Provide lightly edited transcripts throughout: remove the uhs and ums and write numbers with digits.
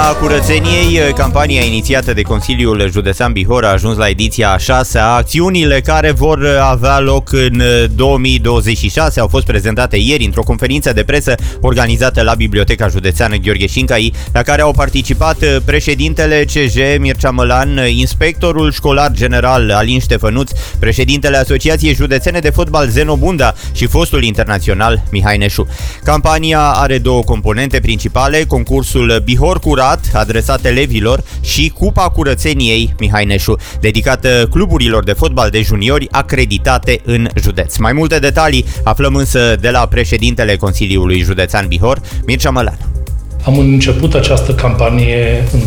curățeniei, campania inițiată de Consiliul Județean Bihor a ajuns la ediția a 6-a. Acțiunile care vor avea loc în 2026 au fost prezentate ieri într-o conferință de presă organizată la Biblioteca Județeană Gheorghe Șincai, la care au participat președintele CJ Mircea Mălan, inspectorul școlar general Alin Ștefănuț, președintele Asociației Județene de Fotbal Zeno Bunda și fostul internațional Mihai Neșu. Campania are două componente principale: concursul Bihor Curat, adresat elevilor, și Cupa Curățeniei Mihai Neșu, dedicată cluburilor de fotbal de juniori acreditate în județ. Mai multe detalii aflăm însă de la președintele Consiliului Județean Bihor, Mircea Mălan. Am început această campanie în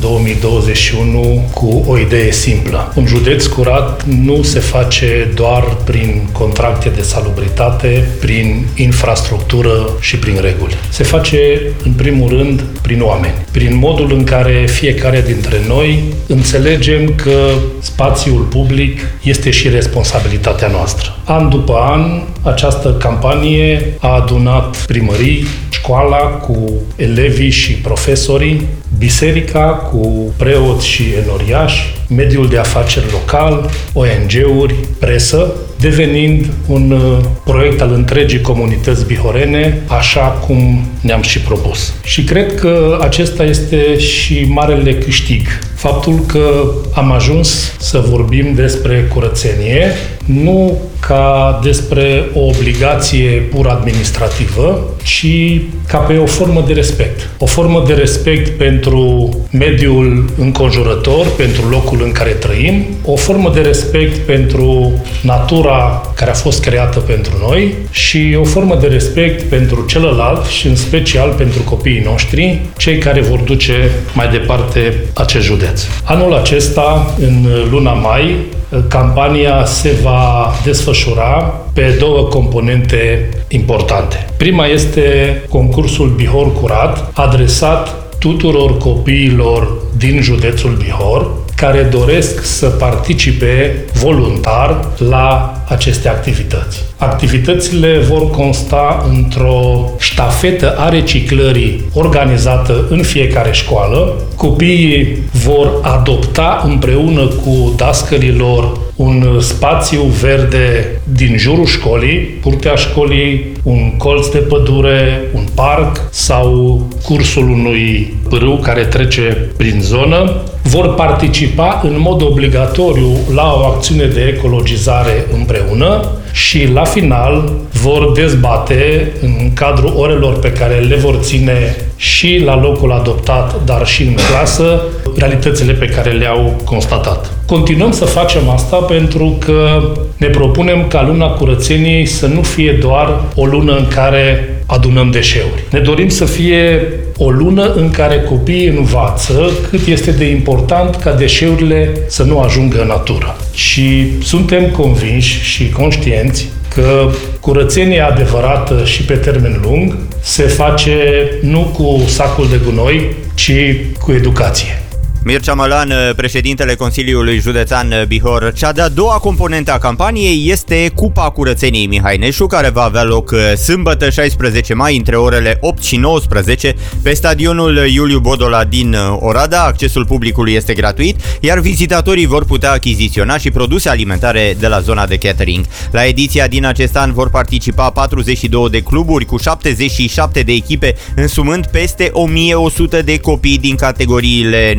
2021 cu o idee simplă. Un județ curat nu se face doar prin contracte de salubritate, prin infrastructură și prin reguli. Se face, în primul rând, prin oameni. Prin modul în care fiecare dintre noi înțelegem că spațiul public este și responsabilitatea noastră. An după an, această campanie a adunat primării, școala cu elevii și profesorii, biserica cu preoți și enoriași, mediul de afaceri local, ONG-uri, presă, devenind un proiect al întregii comunități bihorene, așa cum ne-am și propus. Și cred că acesta este și marele câștig. Faptul că am ajuns să vorbim despre curățenie, nu ca despre o obligație pur administrativă, ci ca pe o formă de respect. O formă de respect pentru mediul înconjurător, pentru locul în care trăim, o formă de respect pentru natura care a fost creată pentru noi și o formă de respect pentru celălalt și în special pentru copiii noștri, cei care vor duce mai departe acest județ. Anul acesta, în luna mai, campania se va desfășura pe două componente importante. Prima este concursul Bihor Curat, adresat tuturor copiilor din județul Bihor care doresc să participe voluntar la aceste activități. Activitățile vor consta într-o ștafetă a reciclării organizată în fiecare școală. Copiii vor adopta împreună cu dascălilor un spațiu verde din jurul școlii, curtea școlii, un colț de pădure, un parc sau cursul unui pârâu care trece prin zonă. Vor participa în mod obligatoriu la o acțiune de ecologizare împreună și la final vor dezbate în cadrul orelor pe care le vor ține și la locul adoptat, dar și în clasă, realitățile pe care le-au constatat. Continuăm să facem asta pentru că ne propunem ca luna curățeniei să nu fie doar o lună în care adunăm deșeuri. Ne dorim să fie o lună în care copiii învață cât este de important ca deșeurile să nu ajungă în natură. Și suntem convinși și conștienți că curățenia adevărată și pe termen lung se face nu cu sacul de gunoi, ci cu educație. Mircea Mălan, președintele Consiliului Județean Bihor. Cea de-a doua componentă a campaniei este Cupa Curățeniei Mihai Neșu, care va avea loc sâmbătă 16 mai între orele 8 și 19 pe stadionul Iuliu Bodola din Oradea. Accesul publicului este gratuit, iar vizitatorii vor putea achiziționa și produse alimentare de la zona de catering. La ediția din acest an vor participa 42 de cluburi cu 77 de echipe, însumând peste 1100 de copii din categoriile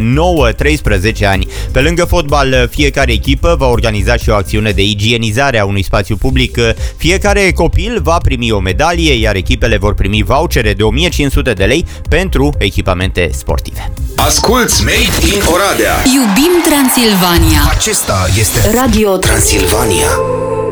9-13 ani. Pe lângă fotbal, fiecare echipă va organiza și o acțiune de igienizare a unui spațiu public. Fiecare copil va primi o medalie, iar echipele vor primi vouchere de 1500 de lei pentru echipamente sportive. Asculți Made in Oradea. Iubim Transilvania. Acesta este Radio Transilvania.